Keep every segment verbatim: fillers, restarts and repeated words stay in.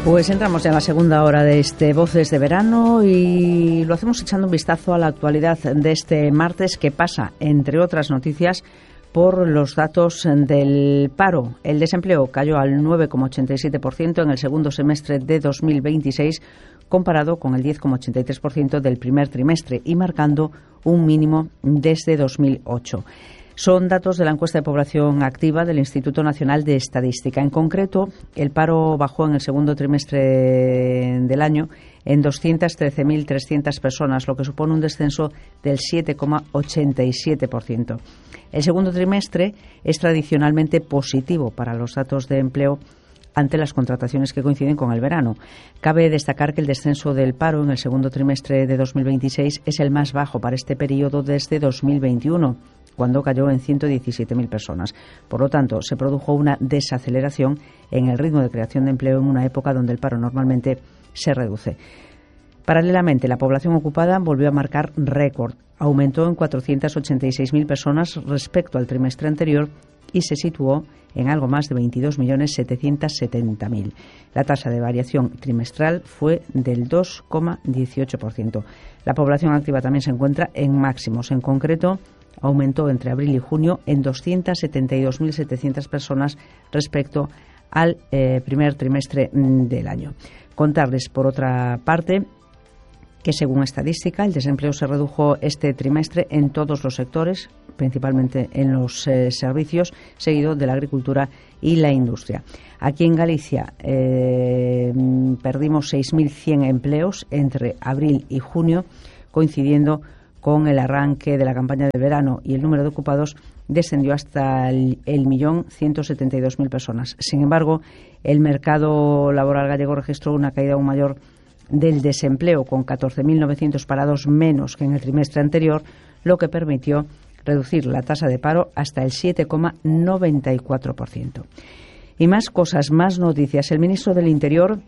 Pues entramos ya en la segunda hora de este Voces de Verano y lo hacemos echando un vistazo a la actualidad de este martes, que pasa, entre otras noticias, por los datos del paro. El desempleo cayó al nueve coma ochenta y siete por ciento en el segundo semestre de dos mil veintiséis, comparado con el diez coma ochenta y tres por ciento del primer trimestre y marcando un mínimo desde dos mil ocho. Son datos de la encuesta de población activa del Instituto Nacional de Estadística. En concreto, el paro bajó en el segundo trimestre del año en doscientas trece mil trescientas personas, lo que supone un descenso del siete coma ochenta y siete por ciento. El segundo trimestre es tradicionalmente positivo para los datos de empleo ante las contrataciones que coinciden con el verano. Cabe destacar que el descenso del paro en el segundo trimestre de dos mil veintiséis es el más bajo para este periodo desde dos mil veintiuno, cuando cayó en ciento diecisiete mil personas. Por lo tanto, se produjo una desaceleración en el ritmo de creación de empleo en una época donde el paro normalmente se reduce. Paralelamente, la población ocupada volvió a marcar récord. Aumentó en cuatrocientas ochenta y seis mil personas respecto al trimestre anterior y se situó en algo más de veintidós millones setecientos setenta mil. La tasa de variación trimestral fue del dos coma dieciocho por ciento. La población activa también se encuentra en máximos. En concreto, aumentó entre abril y junio en doscientas setenta y dos mil setecientas personas respecto al eh, primer trimestre del año. Contarles, por otra parte, que según estadística, el desempleo se redujo este trimestre en todos los sectores, principalmente en los eh, servicios, seguido de la agricultura y la industria. Aquí en Galicia eh, perdimos seis mil cien empleos entre abril y junio, coincidiendo con el arranque de la campaña del verano, y el número de ocupados descendió hasta el, el millón ciento setenta y dos mil personas. Sin embargo, el mercado laboral gallego registró una caída aún mayor del desempleo, con catorce mil novecientos parados menos que en el trimestre anterior, lo que permitió reducir la tasa de paro hasta el siete coma noventa y cuatro por ciento. Y más cosas, más noticias. El ministro del Interior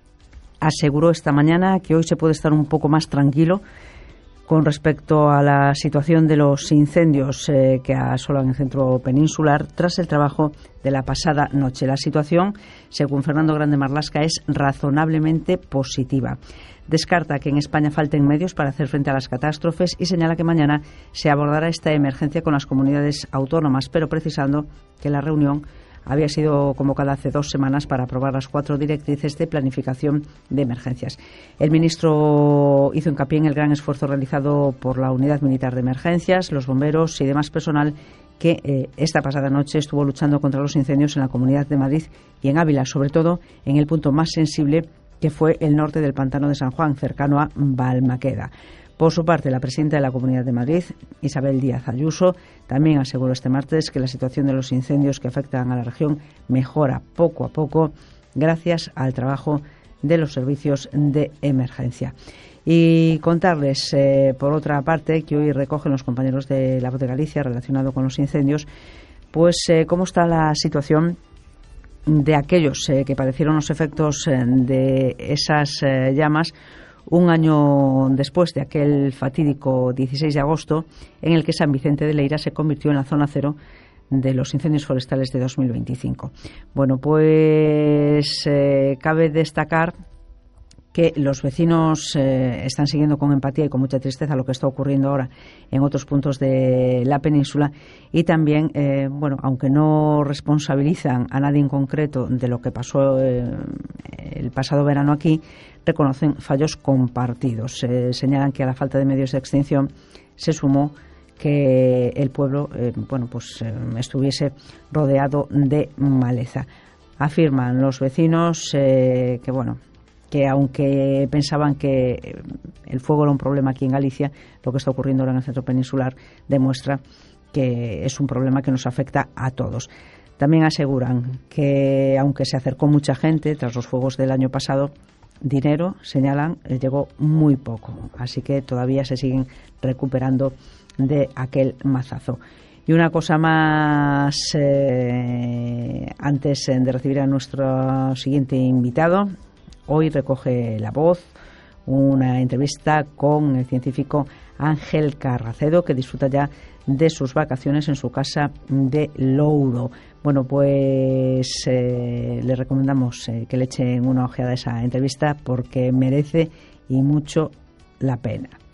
aseguró esta mañana que hoy se puede estar un poco más tranquilo con respecto a la situación de los incendios eh, que asolan el centro peninsular tras el trabajo de la pasada noche. La situación, según Fernando Grande Marlasca, es razonablemente positiva. Descarta que en España falten medios para hacer frente a las catástrofes y señala que mañana se abordará esta emergencia con las comunidades autónomas, pero precisando que la reunión había sido convocada hace dos semanas para aprobar las cuatro directrices de planificación de emergencias. El ministro hizo hincapié en el gran esfuerzo realizado por la Unidad Militar de Emergencias, los bomberos y demás personal que eh, esta pasada noche estuvo luchando contra los incendios en la Comunidad de Madrid y en Ávila, sobre todo en el punto más sensible, que fue el norte del Pantano de San Juan, cercano a Balmaqueda. Por su parte, la presidenta de la Comunidad de Madrid, Isabel Díaz Ayuso, también aseguró este martes que la situación de los incendios que afectan a la región mejora poco a poco gracias al trabajo de los servicios de emergencia. Y contarles, eh, por otra parte, que hoy recogen los compañeros de La Voz de Galicia relacionado con los incendios, pues eh, cómo está la situación de aquellos eh, que padecieron los efectos eh, de esas eh, llamas un año después de aquel fatídico dieciséis de agosto en el que San Vicente de Leira se convirtió en la zona cero de los incendios forestales de dos mil veinticinco. Bueno, pues eh, cabe destacar que los vecinos eh, están siguiendo con empatía y con mucha tristeza lo que está ocurriendo ahora en otros puntos de la península y también, eh, bueno, aunque no responsabilizan a nadie en concreto de lo que pasó eh, el pasado verano aquí, reconocen fallos compartidos. Eh, señalan que a la falta de medios de extinción se sumó que el pueblo eh, bueno, pues, eh, estuviese rodeado de maleza. Afirman los vecinos eh, que, bueno, que aunque pensaban que el fuego era un problema aquí en Galicia, lo que está ocurriendo ahora en el centro peninsular demuestra que es un problema que nos afecta a todos. También aseguran que, aunque se acercó mucha gente tras los fuegos del año pasado, dinero, señalan, llegó muy poco. Así que todavía se siguen recuperando de aquel mazazo. Y una cosa más, eh, antes de recibir a nuestro siguiente invitado. Hoy recoge la voz una entrevista con el científico Ángel Carracedo, que disfruta ya de sus vacaciones en su casa de Louro. Bueno, pues eh, le recomendamos eh, que le echen una ojeada a esa entrevista porque merece y mucho la pena.